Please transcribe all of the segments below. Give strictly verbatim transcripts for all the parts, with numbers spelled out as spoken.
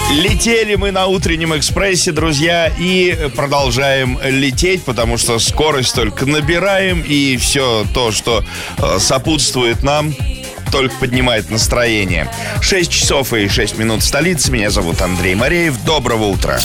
Летели мы на утреннем экспрессе, друзья, и продолжаем лететь, потому что скорость только набираем, и все то, что э, сопутствует нам, только поднимает настроение. шесть часов и шесть минут в столице. Меня зовут Андрей Мореев. Доброго утра.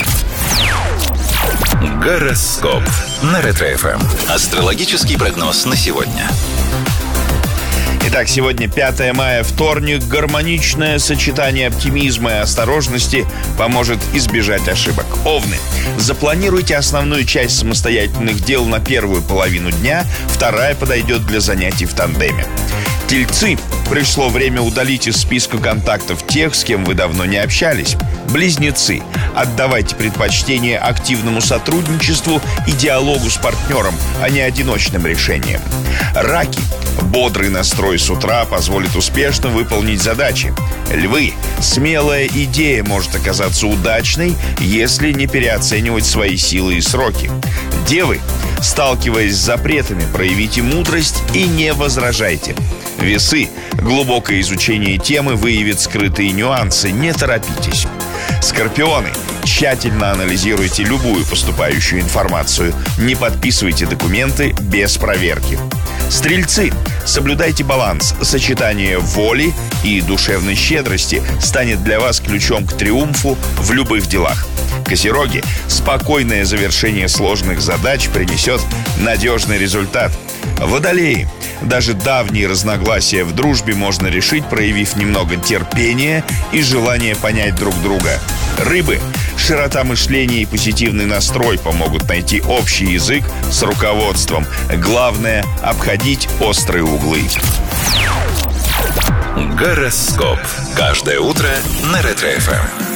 Гороскоп на Ретро-эф эм. Астрологический прогноз на сегодня. Итак, сегодня пятое мая, вторник. Гармоничное сочетание оптимизма и осторожности поможет избежать ошибок. Овны. Запланируйте основную часть самостоятельных дел на первую половину дня, вторая подойдет для занятий в тандеме. Тельцы. Пришло время удалить из списка контактов тех, с кем вы давно не общались. Близнецы. Отдавайте предпочтение активному сотрудничеству и диалогу с партнером, а не одиночным решениям. Раки. Бодрый настрой с утра позволит успешно выполнить задачи. Львы. Смелая идея может оказаться удачной, если не переоценивать свои силы и сроки. Девы. Сталкиваясь с запретами, проявите мудрость и не возражайте. Весы. Глубокое изучение темы выявит скрытые нюансы. Не торопитесь. Скорпионы. Тщательно анализируйте любую поступающую информацию. Не подписывайте документы без проверки. Стрельцы. Соблюдайте баланс. Сочетание воли и душевной щедрости станет для вас ключом к триумфу в любых делах. Козероги. Спокойное завершение сложных задач принесет надежный результат. Водолеи. Даже давние разногласия в дружбе можно решить, проявив немного терпения и желания понять друг друга. Рыбы. Широта мышления и позитивный настрой помогут найти общий язык с руководством. Главное – обходить острые углы. Гороскоп. Каждое утро на Ретро-эф эм.